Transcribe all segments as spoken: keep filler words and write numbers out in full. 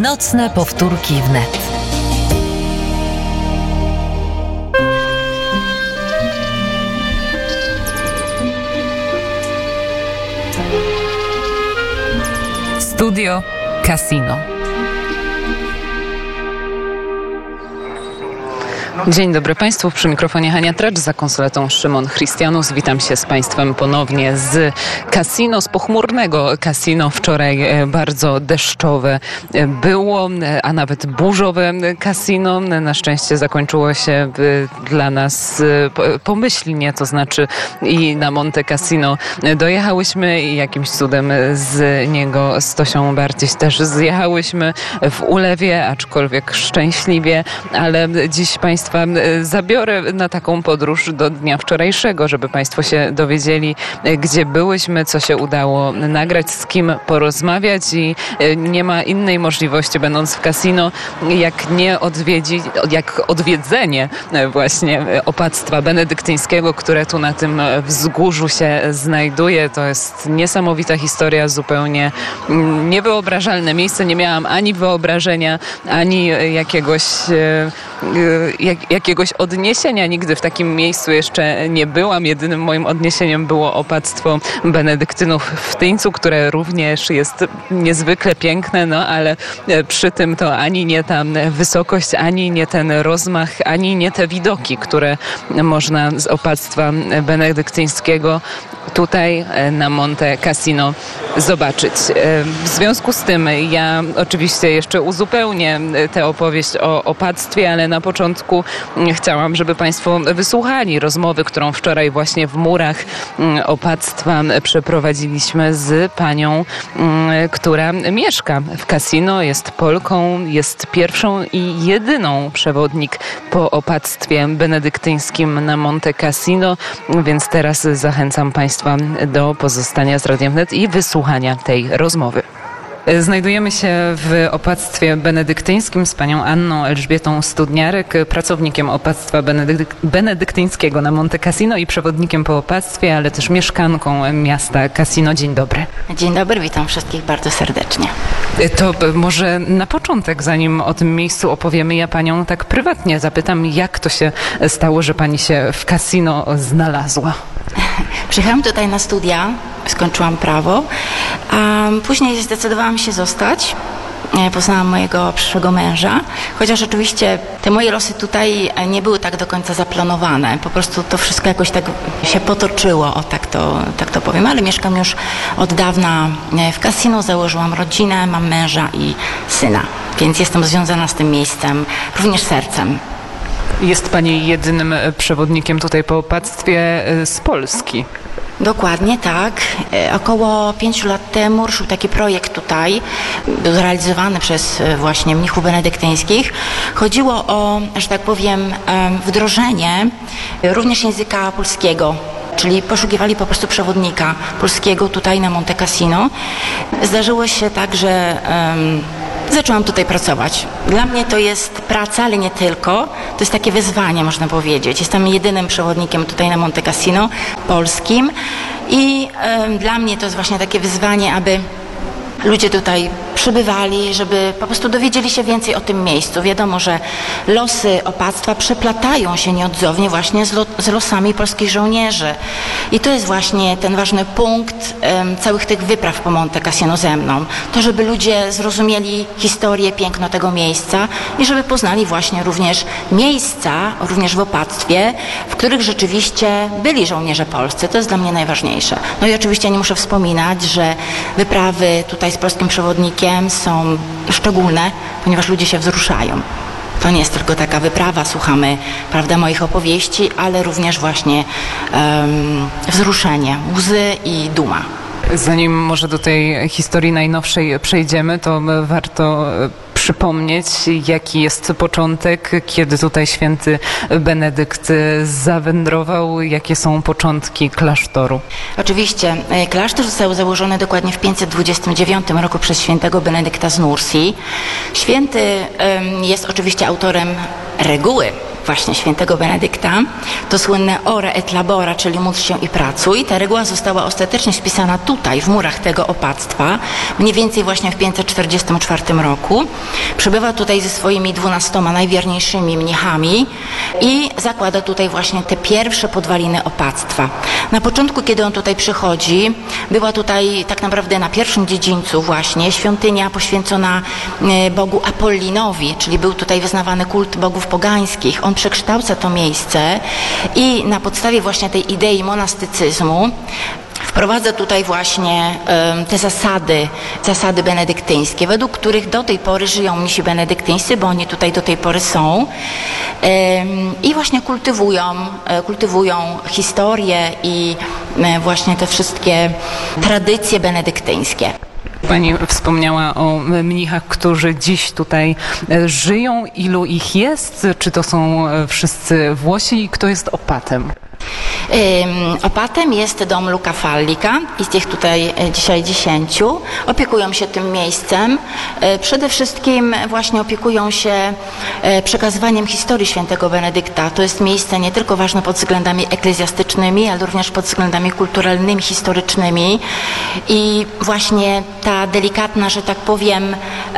Nocne powtórki wnet. Studio Casino. Dzień dobry Państwu, przy mikrofonie Hania Tracz, za konsoletą Szymon Christianus. Witam się z Państwem ponownie z kasino, z pochmurnego kasino. Wczoraj bardzo deszczowe było, a nawet burzowe kasino. Na szczęście zakończyło się dla nas pomyślnie, to znaczy i na Monte Cassino dojechałyśmy i jakimś cudem z niego z Tosią Barciś też zjechałyśmy w ulewie, aczkolwiek szczęśliwie, ale dziś Państwa zabiorę na taką podróż do dnia wczorajszego, żeby Państwo się dowiedzieli, gdzie byłyśmy, co się udało nagrać, z kim porozmawiać i nie ma innej możliwości, będąc w kasino, jak nie odwiedzić, jak odwiedzenie właśnie opactwa benedyktyńskiego, które tu na tym wzgórzu się znajduje. To jest niesamowita historia, zupełnie niewyobrażalne miejsce. Nie miałam ani wyobrażenia, ani jakiegoś jak, jakiegoś odniesienia. Nigdy w takim miejscu jeszcze nie byłam. Jedynym moim odniesieniem było opactwo benedyktynów w Tyńcu, które również jest niezwykle piękne, no ale przy tym to ani nie ta wysokość, ani nie ten rozmach, ani nie te widoki, które można z opactwa benedyktyńskiego tutaj na Monte Cassino zobaczyć. W związku z tym ja oczywiście jeszcze uzupełnię tę opowieść o opactwie, ale na początku chciałam, żeby Państwo wysłuchali rozmowy, którą wczoraj właśnie w murach opactwa przeprowadziliśmy z panią, która mieszka w kasino, jest Polką, jest pierwszą i jedyną przewodnik po opactwie benedyktyńskim na Monte Cassino, więc teraz zachęcam Państwa do pozostania z Radiem Wnet i wysłuchania tej rozmowy. Znajdujemy się w opactwie benedyktyńskim z panią Anną Elżbietą Studniarek, pracownikiem opactwa benedyk- benedyktyńskiego na Monte Cassino i przewodnikiem po opactwie, ale też mieszkanką miasta Cassino. Dzień dobry. Dzień dobry, witam wszystkich bardzo serdecznie. To może na początek, zanim o tym miejscu opowiemy, ja panią tak prywatnie zapytam, jak to się stało, że pani się w kasino znalazła? Przyjechałam tutaj na studia, skończyłam prawo, a później zdecydowałam się zostać. Poznałam mojego przyszłego męża, chociaż oczywiście te moje losy tutaj nie były tak do końca zaplanowane. Po prostu to wszystko jakoś tak się potoczyło, o tak to, tak to powiem, ale mieszkam już od dawna w kasino, założyłam rodzinę, mam męża i syna, więc jestem związana z tym miejscem również sercem. Jest pani jedynym przewodnikiem tutaj po opactwie z Polski. Dokładnie tak. Około pięciu lat temu ruszył taki projekt tutaj, był zrealizowany przez właśnie mnichów benedyktyńskich. Chodziło o, że tak powiem, wdrożenie również języka polskiego, czyli poszukiwali po prostu przewodnika polskiego tutaj na Monte Cassino. Zdarzyło się tak, że um, zaczęłam tutaj pracować. Dla mnie to jest praca, ale nie tylko. To jest takie wyzwanie, można powiedzieć. Jestem jedynym przewodnikiem tutaj na Monte Cassino polskim i y, dla mnie to jest właśnie takie wyzwanie, aby ludzie tutaj przybywali, żeby po prostu dowiedzieli się więcej o tym miejscu. Wiadomo, że losy opactwa przeplatają się nieodzownie właśnie z, lo, z losami polskich żołnierzy. I to jest właśnie ten ważny punkt um, całych tych wypraw po Monte Cassino ze mną. To, żeby ludzie zrozumieli historię, piękno tego miejsca i żeby poznali właśnie również miejsca, również w opactwie, w których rzeczywiście byli żołnierze polscy. To jest dla mnie najważniejsze. No i oczywiście nie muszę wspominać, że wyprawy tutaj z polskim przewodnikiem są szczególne, ponieważ ludzie się wzruszają. To nie jest tylko taka wyprawa, słuchamy, prawda, moich opowieści, ale również właśnie um, wzruszenie, łzy i duma. Zanim może do tej historii najnowszej przejdziemy, to warto przypomnieć, jaki jest początek, kiedy tutaj święty Benedykt zawędrował, jakie są początki klasztoru. Oczywiście, klasztor został założony dokładnie w pięćset dwudziestym dziewiątym roku przez świętego Benedykta z Nursji. Święty jest oczywiście autorem reguły właśnie świętego Benedykta, to słynne ora et labora, czyli módl się i pracuj. Ta reguła została ostatecznie spisana tutaj, w murach tego opactwa, mniej więcej właśnie w pięćset czterdziestym czwartym roku. Przybywa tutaj ze swoimi dwunastoma najwierniejszymi mnichami i zakłada tutaj właśnie te pierwsze podwaliny opactwa. Na początku, kiedy on tutaj przychodzi, była tutaj tak naprawdę na pierwszym dziedzińcu właśnie świątynia poświęcona Bogu Apollinowi, czyli był tutaj wyznawany kult bogów pogańskich. On przekształca to miejsce i na podstawie właśnie tej idei monastycyzmu wprowadza tutaj właśnie um, te zasady, zasady benedyktyńskie, według których do tej pory żyją mnisi benedyktyńscy, bo oni tutaj do tej pory są um, i właśnie kultywują, kultywują historię i um, właśnie te wszystkie tradycje benedyktyńskie. Pani wspomniała o mnichach, którzy dziś tutaj żyją. Ilu ich jest? Czy to są wszyscy Włosi i kto jest opatem? Opatem jest dom Luca Fallika, jest ich tutaj dzisiaj dziesięciu. Opiekują się tym miejscem. Przede wszystkim właśnie opiekują się przekazywaniem historii świętego Benedykta. To jest miejsce nie tylko ważne pod względami eklezjastycznymi, ale również pod względami kulturalnymi, historycznymi. I właśnie ta delikatna, że tak powiem,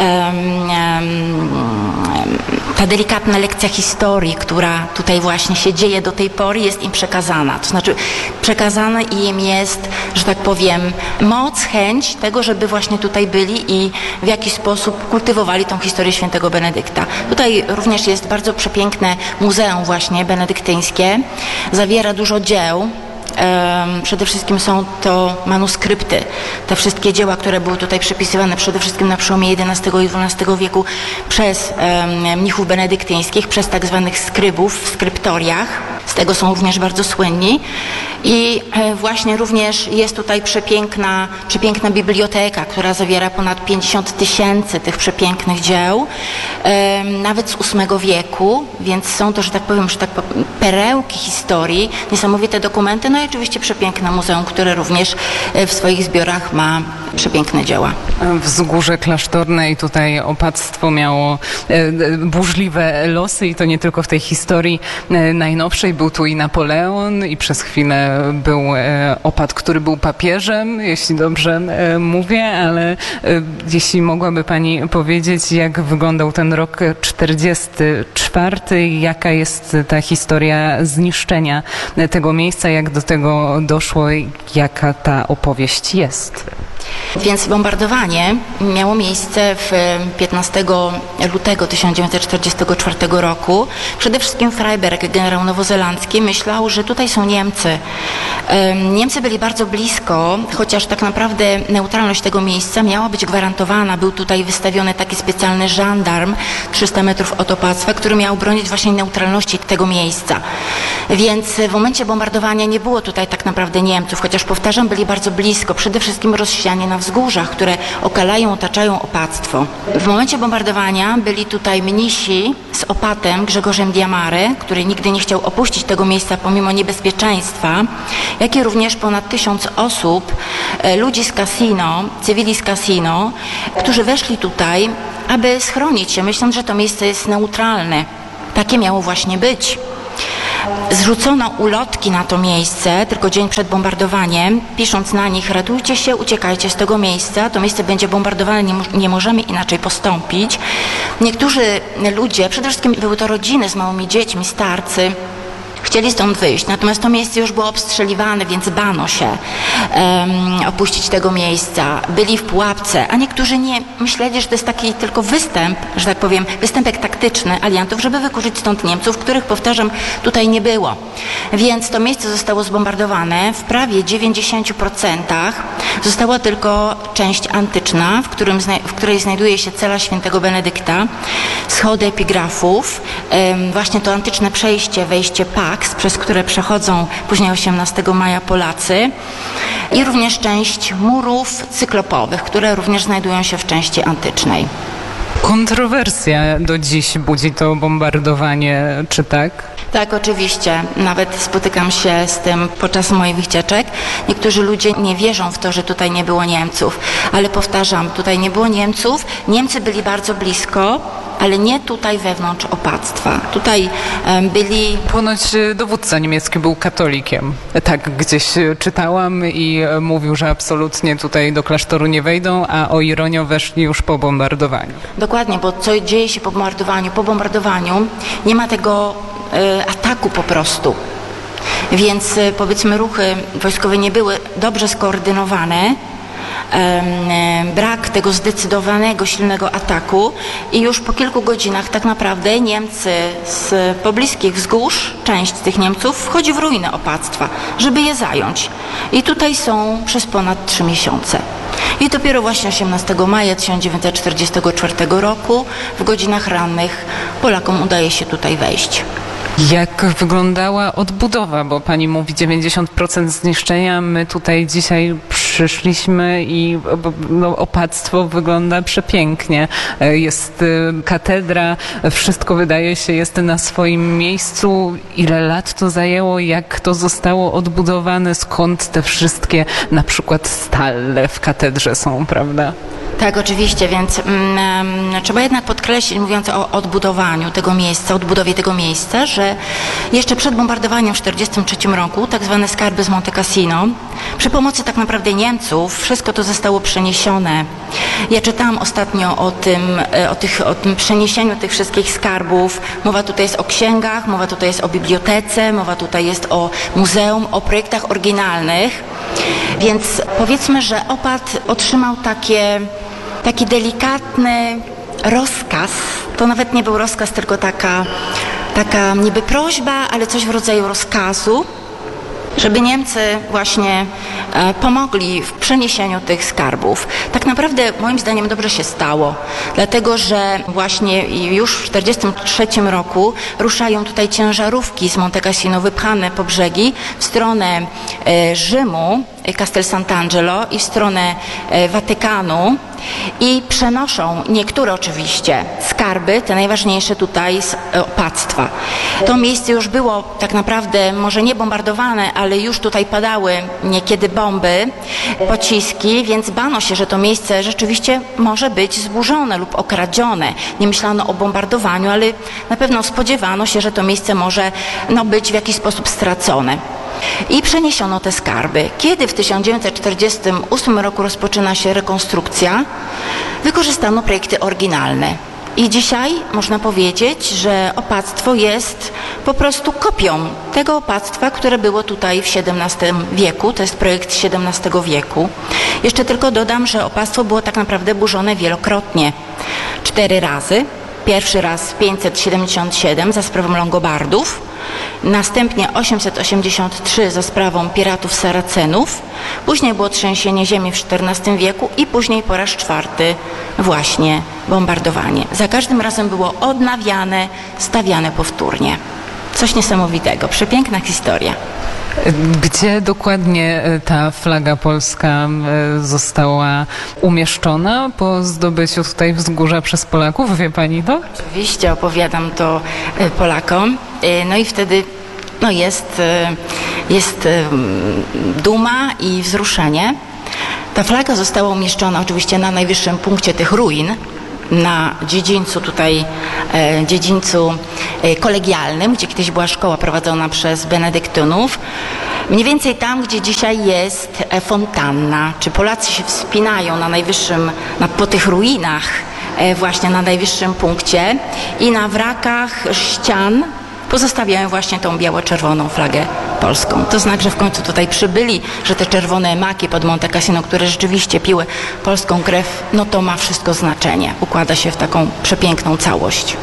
ta delikatna lekcja historii, która tutaj właśnie się dzieje do tej pory, jest im przekazana. To znaczy przekazana im jest, że tak powiem, moc, chęć tego, żeby właśnie tutaj byli i w jakiś sposób kultywowali tą historię świętego Benedykta. Tutaj również jest bardzo przepiękne muzeum właśnie benedyktyńskie. Zawiera dużo dzieł. Przede wszystkim są to manuskrypty. Te wszystkie dzieła, które były tutaj przepisywane przede wszystkim na przełomie jedenastego i dwunastego wieku przez mnichów benedyktyńskich, przez tak zwanych skrybów w skryptoriach. Z tego są również bardzo słynni. I właśnie również jest tutaj przepiękna, przepiękna biblioteka, która zawiera ponad pięćdziesiąt tysięcy tych przepięknych dzieł, nawet z ósmego wieku, więc są to, że tak powiem, że tak powiem, perełki historii, niesamowite dokumenty, no i oczywiście przepiękne muzeum, które również w swoich zbiorach ma przepiękne dzieła. Wzgórze Klasztorne i tutaj opactwo miało burzliwe losy i to nie tylko w tej historii najnowszej. Był tu i Napoleon i przez chwilę był opat, który był papieżem, jeśli dobrze mówię, ale jeśli mogłaby Pani powiedzieć, jak wyglądał ten rok czterdziesty czwarty i jaka jest ta historia zniszczenia tego miejsca, jak do tego doszło i jaka ta opowieść jest? Więc bombardowanie miało miejsce w piętnastego lutego tysiąc dziewięćset czterdziestego czwartego roku. Przede wszystkim Freyberg, generał nowozelandzki, myślał, że tutaj są Niemcy. Niemcy byli bardzo blisko, chociaż tak naprawdę neutralność tego miejsca miała być gwarantowana. Był tutaj wystawiony taki specjalny żandarm trzysta metrów od opactwa, który miał bronić właśnie neutralności tego miejsca. Więc w momencie bombardowania nie było tutaj tak naprawdę Niemców, chociaż powtarzam, byli bardzo blisko. Przede wszystkim rozsianie na wzgórzach, które okalają, otaczają opactwo. W momencie bombardowania byli tutaj mnisi z opatem Grzegorzem Diamary, który nigdy nie chciał opuścić tego miejsca pomimo niebezpieczeństwa, jak i również ponad tysiąc osób, ludzi z Cassino, cywili z Cassino, którzy weszli tutaj, aby schronić się, myśląc, że to miejsce jest neutralne. Takie miało właśnie być. Zrzucono ulotki na to miejsce tylko dzień przed bombardowaniem, pisząc na nich: ratujcie się, uciekajcie z tego miejsca, to miejsce będzie bombardowane, nie, nie możemy inaczej postąpić. Niektórzy ludzie, przede wszystkim były to rodziny z małymi dziećmi, starcy, chcieli stąd wyjść, natomiast to miejsce już było obstrzeliwane, więc bano się um, opuścić tego miejsca. Byli w pułapce, a niektórzy nie myśleli, że to jest taki tylko występ, że tak powiem, występek taktyczny aliantów, żeby wykurzyć stąd Niemców, których, powtarzam, tutaj nie było. Więc to miejsce zostało zbombardowane. W prawie dziewięćdziesięciu procentach została tylko część antyczna, w, którym, w której znajduje się cela świętego Benedykta, schody epigrafów, um, właśnie to antyczne przejście, wejście Pax, przez które przechodzą później osiemnastego maja Polacy, i również część murów cyklopowych, które również znajdują się w części antycznej. Kontrowersja do dziś budzi to bombardowanie, czy tak? Tak, oczywiście. Nawet spotykam się z tym podczas moich wycieczek. Niektórzy ludzie nie wierzą w to, że tutaj nie było Niemców. Ale powtarzam, tutaj nie było Niemców. Niemcy byli bardzo blisko. ale nie tutaj wewnątrz opactwa. Tutaj um, byli... Ponoć dowódca niemiecki był katolikiem. Tak gdzieś czytałam i mówił, że absolutnie tutaj do klasztoru nie wejdą, a o ironio weszli już po bombardowaniu. Dokładnie, bo co dzieje się po bombardowaniu? Po bombardowaniu nie ma tego y, ataku po prostu. Więc y, powiedzmy ruchy wojskowe nie były dobrze skoordynowane. Brak tego zdecydowanego, silnego ataku i już po kilku godzinach tak naprawdę Niemcy z pobliskich wzgórz, część z tych Niemców wchodzi w ruinę opactwa, żeby je zająć. I tutaj są przez ponad trzy miesiące. I dopiero właśnie osiemnastego maja tysiąc dziewięćset czterdziestego czwartego roku w godzinach rannych Polakom udaje się tutaj wejść. Jak wyglądała odbudowa, bo pani mówi dziewięćdziesiąt procent zniszczenia, my tutaj dzisiaj przyszliśmy i no, opactwo wygląda przepięknie. Jest katedra, wszystko wydaje się jest na swoim miejscu. Ile lat to zajęło, jak to zostało odbudowane, skąd te wszystkie na przykład stale w katedrze są, prawda? Tak, oczywiście, więc um, trzeba jednak podkreślić, mówiąc o odbudowaniu tego miejsca, odbudowie tego miejsca, że jeszcze przed bombardowaniem w tysiąc dziewięćset czterdziestym trzecim roku tak zwane skarby z Monte Cassino, przy pomocy tak naprawdę Niemców, wszystko to zostało przeniesione. Ja czytałam ostatnio o tym, o, tych, o tym przeniesieniu tych wszystkich skarbów. Mowa tutaj jest o księgach, mowa tutaj jest o bibliotece, mowa tutaj jest o muzeum, o projektach oryginalnych. Więc powiedzmy, że opat otrzymał takie, taki delikatny rozkaz. To nawet nie był rozkaz, tylko taka, taka niby prośba, ale coś w rodzaju rozkazu, żeby Niemcy właśnie e, pomogli w przeniesieniu tych skarbów. Tak naprawdę moim zdaniem dobrze się stało, dlatego że właśnie już w tysiąc dziewięćset czterdziestym trzecim roku ruszają tutaj ciężarówki z Monte Cassino wypchane po brzegi w stronę e, Rzymu, Castel Sant'Angelo i w stronę e, Watykanu i przenoszą niektóre oczywiście skarby, te najważniejsze tutaj z opactwa. To miejsce już było tak naprawdę może nie bombardowane, ale już tutaj padały niekiedy bomby, pociski, więc bano się, że to miejsce rzeczywiście może być zburzone lub okradzione. Nie myślano o bombardowaniu, ale na pewno spodziewano się, że to miejsce może no, być w jakiś sposób stracone. I przeniesiono te skarby. Kiedy w tysiąc dziewięćset czterdziestym ósmym roku rozpoczyna się rekonstrukcja, wykorzystano projekty oryginalne. I dzisiaj można powiedzieć, że opactwo jest po prostu kopią tego opactwa, które było tutaj w siedemnastym wieku. To jest projekt z siedemnastego wieku. Jeszcze tylko dodam, że opactwo było tak naprawdę burzone wielokrotnie. Cztery razy. Pierwszy raz pięćset siedemdziesiąt siedem za sprawą Longobardów, następnie osiemset osiemdziesiąt trzy za sprawą piratów Saracenów, później było trzęsienie ziemi w czternastym wieku i później po raz czwarty właśnie bombardowanie. Za każdym razem było odnawiane, stawiane powtórnie. Coś niesamowitego, przepiękna historia. Gdzie dokładnie ta flaga polska została umieszczona po zdobyciu tutaj wzgórza przez Polaków? Wie pani to? Oczywiście opowiadam to Polakom. No i wtedy no jest, jest duma i wzruszenie. Ta flaga została umieszczona oczywiście na najwyższym punkcie tych ruin, na dziedzińcu tutaj, e, dziedzińcu e, kolegialnym, gdzie kiedyś była szkoła prowadzona przez benedyktynów. Mniej więcej tam, gdzie dzisiaj jest e, fontanna. Czy Polacy się wspinają na najwyższym, na, po tych ruinach, e, właśnie na najwyższym punkcie i na wrakach ścian pozostawiają właśnie tą biało-czerwoną flagę polską. To znak, że w końcu tutaj przybyli, że te czerwone maki pod Monte Cassino, które rzeczywiście piły polską krew, no to ma wszystko znaczenie. Układa się w taką przepiękną całość.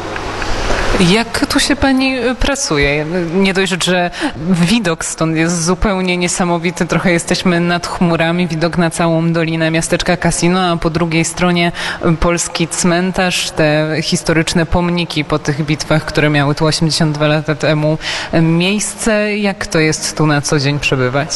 Jak tu się pani pracuje? Nie dość, że widok stąd jest zupełnie niesamowity, trochę jesteśmy nad chmurami, widok na całą dolinę miasteczka Cassino, a po drugiej stronie polski cmentarz, te historyczne pomniki po tych bitwach, które miały tu osiemdziesiąt dwa lata temu miejsce. Jak to jest tu na co dzień przebywać?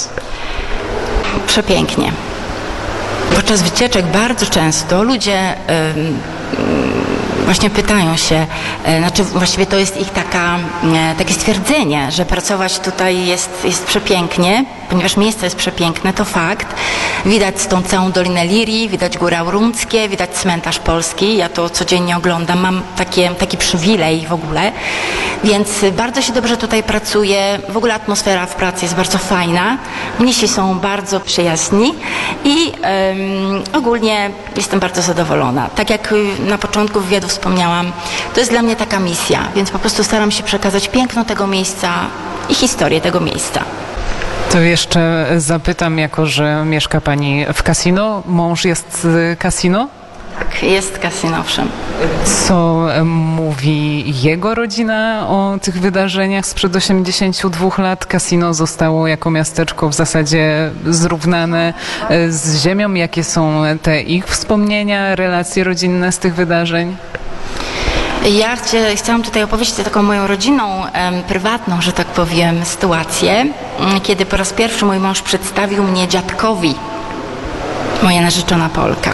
Przepięknie. Podczas wycieczek bardzo często ludzie yy, właśnie pytają się, znaczy właściwie to jest ich taka, takie stwierdzenie, że pracować tutaj jest, jest przepięknie, ponieważ miejsce jest przepiękne, to fakt. Widać tą całą Dolinę Lirii, widać Góry Aurundzkie, widać cmentarz polski. Ja to codziennie oglądam, mam takie, taki przywilej w ogóle, więc bardzo się dobrze tutaj pracuje. W ogóle atmosfera w pracy jest bardzo fajna. Mnisi są bardzo przyjaźni i um, ogólnie jestem bardzo zadowolona. Tak jak na początku wywiadu wspomniałam, to jest dla mnie taka misja, więc po prostu staram się przekazać piękno tego miejsca i historię tego miejsca. To jeszcze zapytam, jako że mieszka Pani w Cassino, mąż jest z Cassino? Tak, jest Cassino, owszem. Co mówi jego rodzina o tych wydarzeniach sprzed osiemdziesięciu dwóch lat? Cassino zostało jako miasteczko w zasadzie zrównane z ziemią. Jakie są te ich wspomnienia, relacje rodzinne z tych wydarzeń? Ja chcie, chciałam tutaj opowiedzieć taką moją rodzinną, em, prywatną, że tak powiem, sytuację, kiedy po raz pierwszy mój mąż przedstawił mnie dziadkowi, moja narzeczona Polka.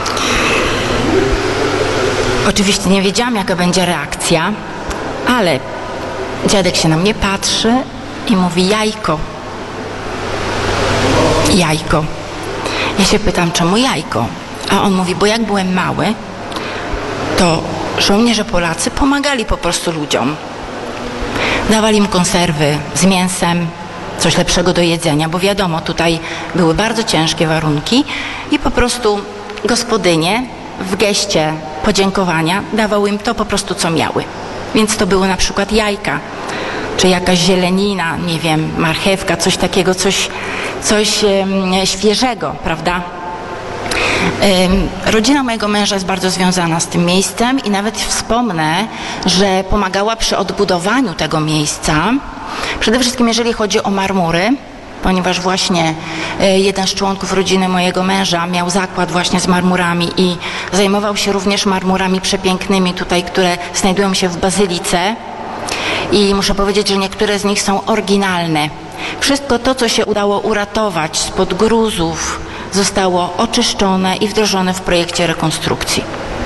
Oczywiście nie wiedziałam, jaka będzie reakcja, ale dziadek się na mnie patrzy i mówi: jajko. Jajko. Ja się pytam, czemu jajko? A on mówi: bo jak byłem mały, to żołnierze Polacy pomagali po prostu ludziom. Dawali im konserwy z mięsem, coś lepszego do jedzenia, bo wiadomo, tutaj były bardzo ciężkie warunki i po prostu gospodynie w geście podziękowania dawały im to po prostu, co miały. Więc to były na przykład jajka, czy jakaś zielenina, nie wiem, marchewka, coś takiego, coś, coś um, świeżego, prawda? Rodzina mojego męża jest bardzo związana z tym miejscem i nawet wspomnę, że pomagała przy odbudowaniu tego miejsca. Przede wszystkim jeżeli chodzi o marmury, ponieważ właśnie jeden z członków rodziny mojego męża miał zakład właśnie z marmurami i zajmował się również marmurami przepięknymi tutaj, które znajdują się w bazylice. I muszę powiedzieć, że niektóre z nich są oryginalne. Wszystko to, co się udało uratować spod gruzów, zostało oczyszczone i wdrożone w projekcie rekonstrukcji.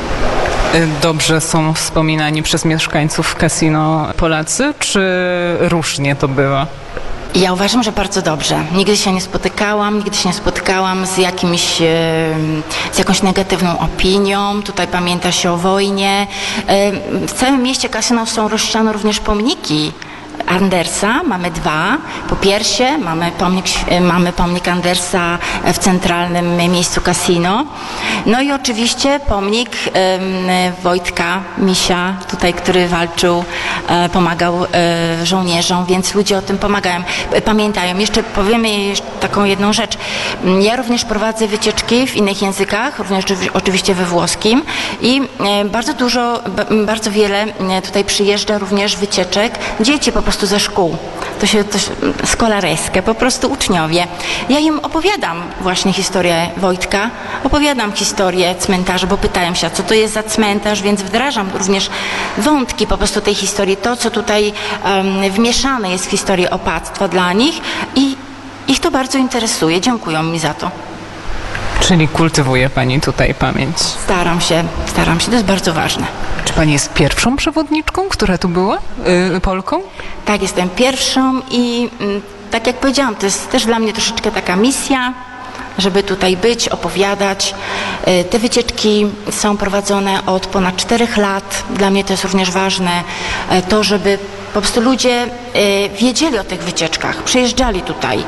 Dobrze są wspominani przez mieszkańców Cassino Polacy, czy różnie to było? Ja uważam, że bardzo dobrze. Nigdy się nie spotykałam, nigdy się nie spotykałam z jakimś, z jakąś negatywną opinią. Tutaj pamięta się o wojnie. W całym mieście Cassino są rozsiane również pomniki Andersa, mamy dwa. Po pierwsze mamy pomnik, mamy pomnik Andersa w centralnym miejscu Cassino. No i oczywiście pomnik um, Wojtka Misia, tutaj, który walczył, e, pomagał e, żołnierzom, więc ludzie o tym pomagają, pamiętają. Jeszcze powiemy jeszcze taką jedną rzecz. Ja również prowadzę wycieczki w innych językach, również oczywiście we włoskim i e, bardzo dużo, b, bardzo wiele tutaj przyjeżdża również wycieczek dzieci po prostu ze szkół. To się, to się skolareskę, po prostu uczniowie. Ja im opowiadam właśnie historię Wojtka, opowiadam historię cmentarza, bo pytają się, co to jest za cmentarz, więc wdrażam również wątki po prostu tej historii, to, co tutaj um, wmieszane jest w historię opactwa dla nich i ich to bardzo interesuje. Dziękują mi za to. Czyli kultywuje Pani tutaj pamięć? Staram się, staram się, to jest bardzo ważne. Czy Pani jest pierwszą przewodniczką, która tu była? Yy, Polką? Tak, jestem pierwszą i y, tak jak powiedziałam, to jest też dla mnie troszeczkę taka misja, żeby tutaj być, opowiadać. Y, te wycieczki są prowadzone od ponad czterech lat. Dla mnie to jest również ważne, y, to żeby po prostu ludzie y, wiedzieli o tych wycieczkach, przyjeżdżali tutaj,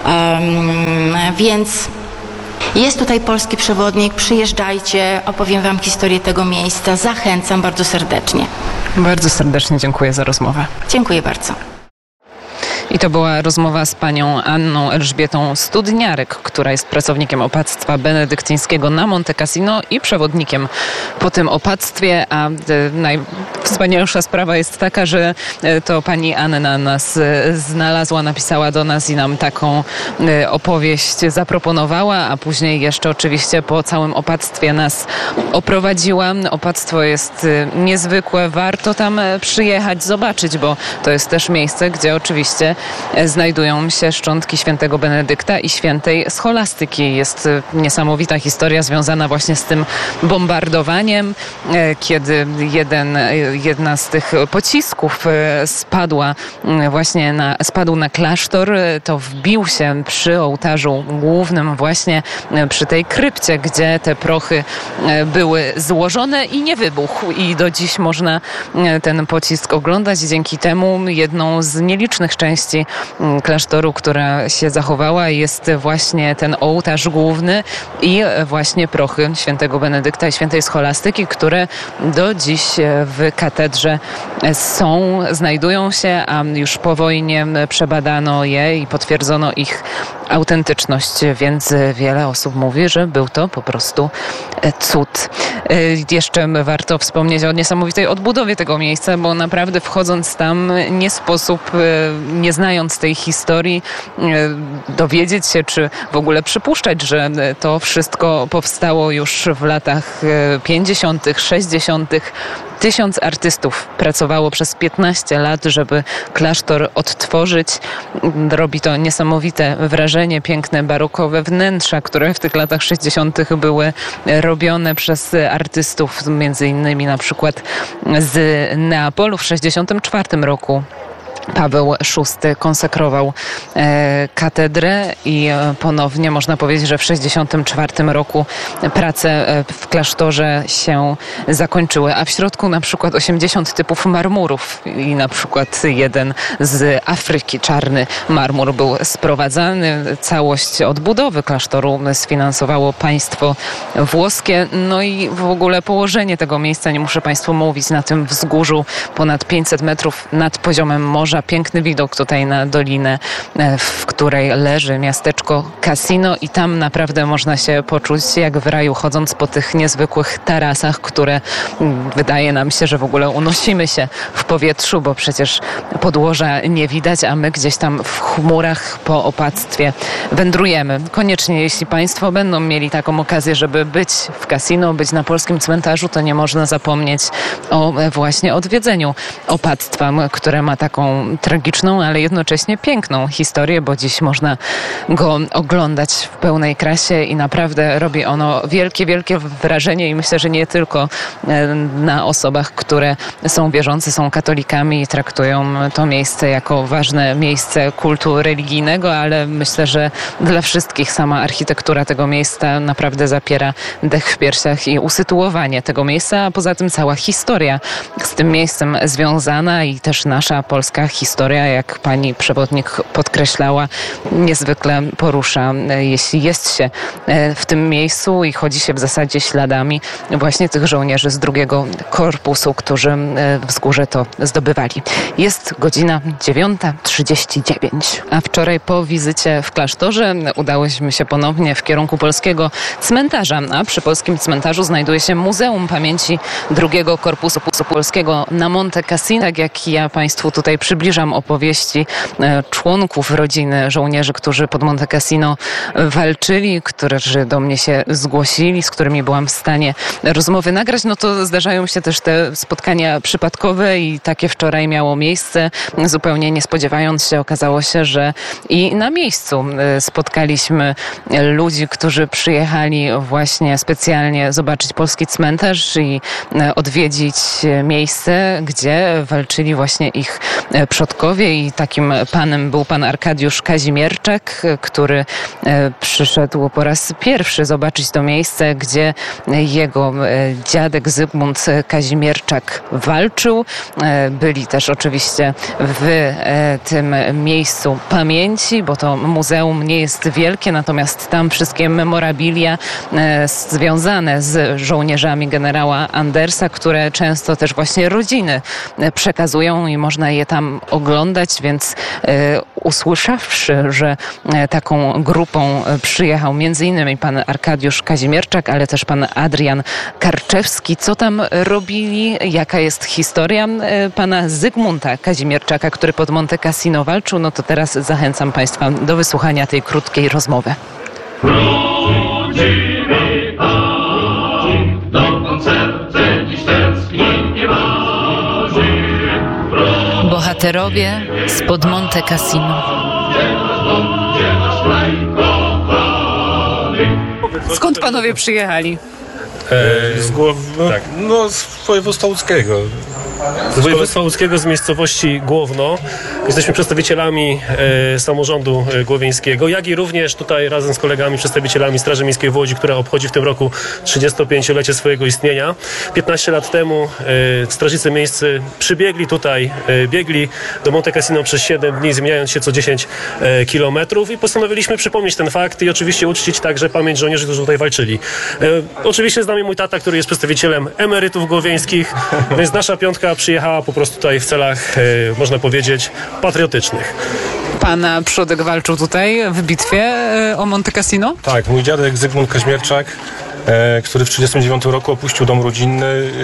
um, więc jest tutaj polski przewodnik, przyjeżdżajcie, opowiem Wam historię tego miejsca, zachęcam bardzo serdecznie. Bardzo serdecznie dziękuję za rozmowę. Dziękuję bardzo. I to była rozmowa z panią Anną Elżbietą Studniarek, która jest pracownikiem opactwa benedyktyńskiego na Monte Cassino i przewodnikiem po tym opactwie, a Najwspanialsza sprawa jest taka, że to pani Anna nas znalazła, napisała do nas i nam taką opowieść zaproponowała, a później jeszcze oczywiście po całym opactwie nas oprowadziła. Opactwo jest niezwykłe, warto tam przyjechać, zobaczyć, bo to jest też miejsce, gdzie oczywiście znajdują się szczątki świętego Benedykta i świętej Scholastyki. Jest niesamowita historia związana właśnie z tym bombardowaniem, kiedy jeden, jedna z tych pocisków spadła właśnie na, spadł na klasztor, to wbił się przy ołtarzu głównym właśnie przy tej krypcie, gdzie te prochy były złożone i nie wybuchł. I do dziś można ten pocisk oglądać. Dzięki temu jedną z nielicznych części klasztoru, która się zachowała, jest właśnie ten ołtarz główny i właśnie prochy świętego Benedykta i świętej Scholastyki, które do dziś w katedrze są, znajdują się, a już po wojnie przebadano je i potwierdzono ich autentyczność, więc wiele osób mówi, że był to po prostu cud. Jeszcze warto wspomnieć o niesamowitej odbudowie tego miejsca, bo naprawdę wchodząc tam nie sposób, nie znając tej historii, dowiedzieć się, czy w ogóle przypuszczać, że to wszystko powstało już w latach pięćdziesiątych, sześćdziesiątych. Tysiąc artystów pracowało przez piętnaście lat, żeby klasztor odtworzyć. Robi to niesamowite wrażenie, piękne barokowe wnętrza, które w tych latach sześćdziesiątych były robione przez artystów, między innymi na przykład z Neapolu w sześćdziesiątym czwartym roku. Paweł szósty konsekrował e, katedrę i ponownie można powiedzieć, że w sześćdziesiątym czwartym roku prace w klasztorze się zakończyły, a w środku na przykład osiemdziesiąt typów marmurów i na przykład jeden z Afryki, czarny marmur, był sprowadzany. Całość odbudowy klasztoru sfinansowało państwo włoskie. No i w ogóle położenie tego miejsca, nie muszę państwu mówić, na tym wzgórzu ponad pięćset metrów nad poziomem morza. Piękny widok tutaj na dolinę, w której leży miasteczko Cassino i tam naprawdę można się poczuć jak w raju, chodząc po tych niezwykłych tarasach, które wydaje nam się, że w ogóle unosimy się w powietrzu, bo przecież podłoża nie widać, a my gdzieś tam w chmurach po opactwie wędrujemy. Koniecznie, jeśli państwo będą mieli taką okazję, żeby być w Cassino, być na polskim cmentarzu, to nie można zapomnieć o właśnie odwiedzeniu opactwa, które ma taką tragiczną, ale jednocześnie piękną historię, bo dziś można go oglądać w pełnej krasie i naprawdę robi ono wielkie, wielkie wrażenie i myślę, że nie tylko na osobach, które są wierzące, są katolikami i traktują to miejsce jako ważne miejsce kultu religijnego, ale myślę, że dla wszystkich sama architektura tego miejsca naprawdę zapiera dech w piersiach i usytuowanie tego miejsca, a poza tym cała historia z tym miejscem związana i też nasza polska historia, jak pani przewodnik podkreślała, niezwykle porusza, jeśli jest się w tym miejscu i chodzi się w zasadzie śladami właśnie tych żołnierzy z drugiego korpusu, którzy wzgórze to zdobywali. Jest godzina dziewiąta trzydzieści dziewięć, a wczoraj po wizycie w klasztorze udałyśmy się ponownie w kierunku polskiego cmentarza, a przy polskim cmentarzu znajduje się Muzeum Pamięci drugiego Korpusu Polskiego na Monte Cassino. Tak jak ja państwu tutaj przybliżam opowieści członków rodziny żołnierzy, którzy pod Monte Cassino walczyli, którzy do mnie się zgłosili, z którymi byłam w stanie rozmowy nagrać, no to zdarzają się też te spotkania przypadkowe i takie wczoraj miało miejsce. Zupełnie nie spodziewając się, okazało się, że i na miejscu spotkaliśmy ludzi, którzy przyjechali właśnie specjalnie zobaczyć polski cmentarz i odwiedzić miejsce, gdzie walczyli właśnie ich przodkowie i takim panem był pan Arkadiusz Kazimierczak, który przyszedł po raz pierwszy zobaczyć to miejsce, gdzie jego dziadek Zygmunt Kazimierczak walczył. Byli też oczywiście w tym miejscu pamięci, bo to muzeum nie jest wielkie, natomiast tam wszystkie memorabilia związane z żołnierzami generała Andersa, które często też właśnie rodziny przekazują i można je tam tam oglądać, więc e, usłyszawszy, że e, taką grupą e, przyjechał między innymi pan Arkadiusz Kazimierczak, ale też pan Adrian Karczewski, co tam robili, jaka jest historia e, pana Zygmunta Kazimierczaka, który pod Monte Cassino walczył, no to teraz zachęcam państwa do wysłuchania tej krótkiej rozmowy. Bohaterowie spod Monte Cassino. Skąd panowie przyjechali? E, z głow... no, tak. no z województwa łódzkiego. Z województwa łódzkiego, z miejscowości Głowno. Jesteśmy przedstawicielami e, samorządu e, głowieńskiego, jak i również tutaj razem z kolegami przedstawicielami Straży Miejskiej w Łodzi, która obchodzi w tym roku trzydziestopięciolecie swojego istnienia. piętnaście lat temu e, strażnicy miejscy przybiegli tutaj, e, biegli do Monte Cassino przez siedem dni, zmieniając się co dziesięć e, kilometrów i postanowiliśmy przypomnieć ten fakt i oczywiście uczcić także pamięć żołnierzy, którzy tutaj walczyli. E, oczywiście z nami mój tata, który jest przedstawicielem emerytów głowieńskich, więc nasza piątka przyjechała po prostu tutaj w celach, e, można powiedzieć, patriotycznych. Pana przodek walczył tutaj w bitwie e, o Monte Cassino? Tak, mój dziadek Zygmunt Kaźmierczak, e, który w tysiąc dziewięćset trzydziestym dziewiątym roku opuścił dom rodzinny,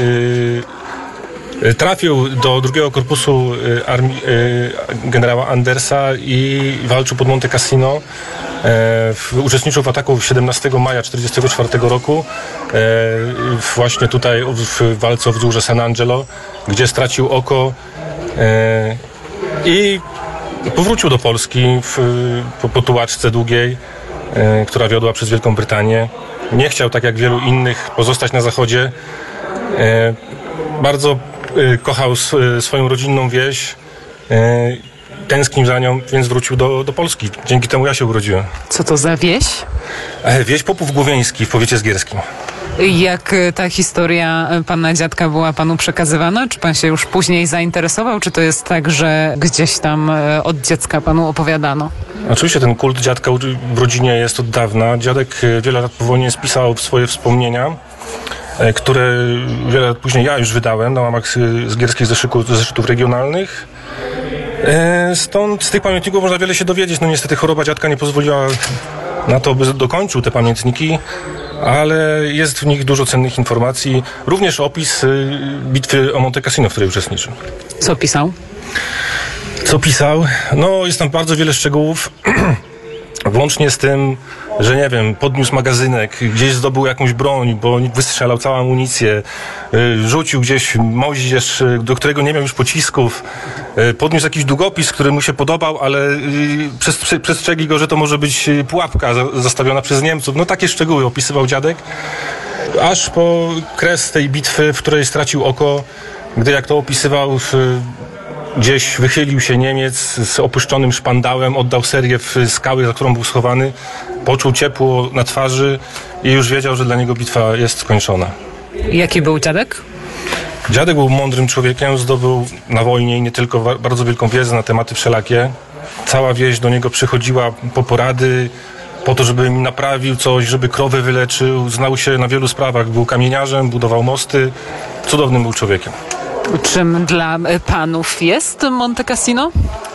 e, trafił do drugiego korpusu e, armii e, generała Andersa i walczył pod Monte Cassino. E, uczestniczył w ataku siedemnastego maja tysiąc dziewięćset czterdziestego czwartego roku, e, właśnie tutaj w walce o wzgórze San Angelo, gdzie stracił oko e, i powrócił do Polski w, po, po tułaczce długiej, e, która wiodła przez Wielką Brytanię. Nie chciał, tak jak wielu innych, pozostać na zachodzie. E, bardzo e, kochał s, swoją rodzinną wieś. E, Tęsknił za nią, więc wrócił do, do Polski. Dzięki temu ja się urodziłem. Co to za wieś? E, wieś Popów Głowieński w powiecie zgierskim. Jak ta historia pana dziadka była panu przekazywana? Czy pan się już później zainteresował? Czy to jest tak, że gdzieś tam od dziecka panu opowiadano? Oczywiście ten kult dziadka w rodzinie jest od dawna. Dziadek wiele lat po wojnie spisał swoje wspomnienia, które wiele lat później ja już wydałem na łamach zgierskich zeszytów, zeszytów regionalnych. Stąd z tych pamiętników można wiele się dowiedzieć. No niestety choroba dziadka nie pozwoliła na to, by dokończył te pamiętniki, ale jest w nich dużo cennych informacji. Również opis bitwy o Monte Cassino, w której uczestniczył. Co pisał? Co pisał? No jest tam bardzo wiele szczegółów. Włącznie z tym, że nie wiem, podniósł magazynek, gdzieś zdobył jakąś broń, bo wystrzelał całą amunicję, rzucił gdzieś moździerz, do którego nie miał już pocisków, podniósł jakiś długopis, który mu się podobał, ale przestrzegli go, że to może być pułapka zastawiona przez Niemców. No takie szczegóły opisywał dziadek, aż po kres tej bitwy, w której stracił oko, gdy, jak to opisywał, gdzieś wychylił się Niemiec z opuszczonym szpandałem, oddał serię w skały, za którą był schowany, poczuł ciepło na twarzy i już wiedział, że dla niego bitwa jest skończona. Jaki był dziadek? Dziadek był mądrym człowiekiem, zdobył na wojnie nie tylko bardzo wielką wiedzę na tematy wszelakie. Cała wieś do niego przychodziła po porady, po to, żeby im naprawił coś, żeby krowy wyleczył. Znał się na wielu sprawach, był kamieniarzem, budował mosty. Cudownym był człowiekiem. Czym dla panów jest Monte Cassino?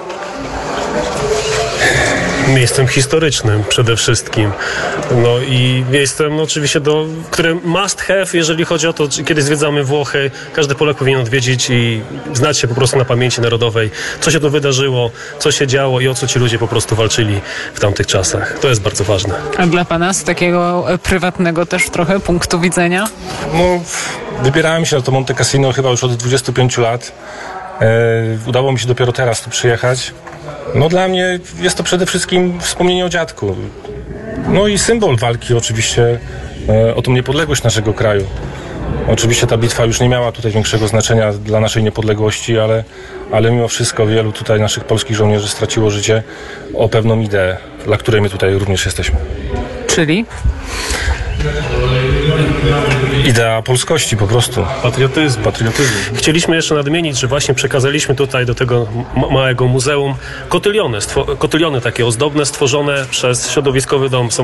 Miejscem historycznym przede wszystkim. No i miejscem no, oczywiście, do, które must have, jeżeli chodzi o to, kiedy zwiedzamy Włochy, każdy Polak powinien odwiedzić i znać się po prostu na pamięci narodowej, co się tu wydarzyło, co się działo i o co ci ludzie po prostu walczyli w tamtych czasach. To jest bardzo ważne. A dla pana z takiego prywatnego też trochę punktu widzenia? No, wybierałem się na to Monte Cassino chyba już od dwudziestu pięciu lat. E, udało mi się dopiero teraz tu przyjechać. No dla mnie jest to przede wszystkim wspomnienie o dziadku. No i symbol walki oczywiście e, o tą niepodległość naszego kraju. Oczywiście ta bitwa już nie miała tutaj większego znaczenia dla naszej niepodległości, ale, ale mimo wszystko wielu tutaj naszych polskich żołnierzy straciło życie o pewną ideę, dla której my tutaj również jesteśmy. Czyli? Idea polskości po prostu. Patriotyzm. Patriotyzm. Chcieliśmy jeszcze nadmienić, że właśnie przekazaliśmy tutaj do tego ma- małego muzeum kotyliony, stwo- kotyliony takie ozdobne, stworzone przez środowiskowy dom